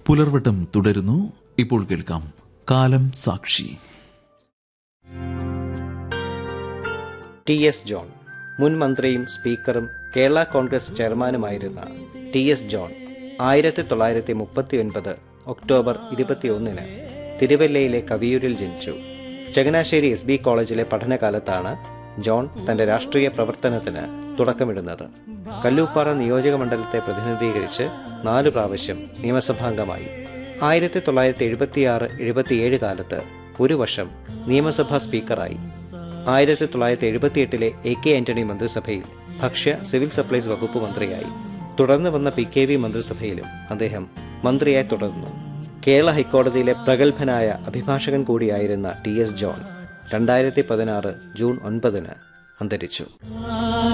പുലർവട്ടം തുടരുന്നു. ഇപ്പോൾ കേൾക്കാം കാലം സാക്ഷി. ടി.എസ്. ജോൺ, മുൻ മന്ത്രിയും സ്പീക്കറും Kerala Congress ചെയർമാനുമായിരുന്ന TS. John 1939 October 21 തിരുവല്ലയിലെ കവിയൂരിൽ ജനിച്ചു. ചങ്ങനാശ്ശേരി SB കോളേജിലെ പഠനകാലത്താണ് ജോൺ തന്റെ രാഷ്ട്രീയ പ്രവർത്തനത്തിന് തുടക്കമിടുന്നത്. കല്ലൂപ്പാറ നിയോജക മണ്ഡലത്തെ പ്രതിനിധീകരിച്ച് 4 പ്രാവശ്യം നിയമസഭാംഗമായി. 1976-77 കാലത്ത് 1 വർഷം നിയമസഭാ സ്പീക്കറായി. 1978 A.K. ആന്റണി മന്ത്രിസഭയിൽ ഭക്ഷ്യ സിവിൽ സപ്ലൈസ് വകുപ്പ് മന്ത്രിയായി. തുടർന്ന് വന്ന PKV മന്ത്രിസഭയിലും അദ്ദേഹം മന്ത്രിയായി തുടർന്നു. കേരള ഹൈക്കോടതിയിലെ പ്രഗത്ഭനായ അഭിഭാഷകൻ കൂടിയായിരുന്ന ടി.എസ്. ജോൺ 2016 ജൂൺ 9 അന്തരിച്ചു.